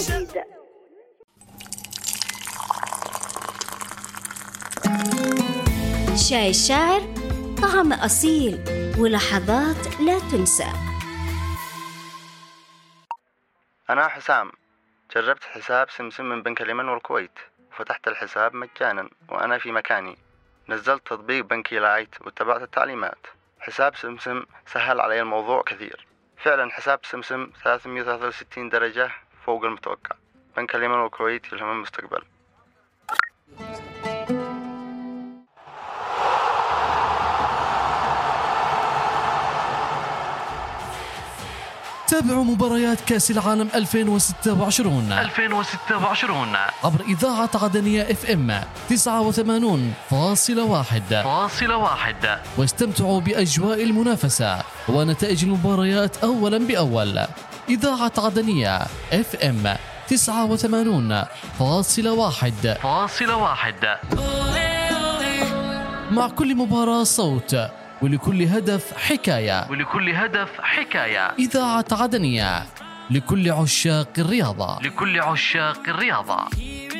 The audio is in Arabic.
شاي الشاعر، طعم أصيل ولحظات لا تنسى. أنا حسام، جربت حساب سمسم من بنك اليمن والكويت وفتحت الحساب مجانا وأنا في مكاني. نزلت تطبيق بنكي لايت واتبعت التعليمات. حساب سمسم سهل علي الموضوع كثير. فعلا حساب سمسم 363 درجة فوق المتوقع. بنك اليمن والكويت يلهم المستقبل. تابعوا مباريات كأس العالم 2026 عبر إذاعة عدنية FM 89.1 واستمتعوا بأجواء المنافسة ونتائج المباريات أولا بأول. إذاعة عدنية FM 89.1 مع كل مباراة صوت ولكل هدف حكاية. إذاعة عدنية لكل عشاق الرياضة.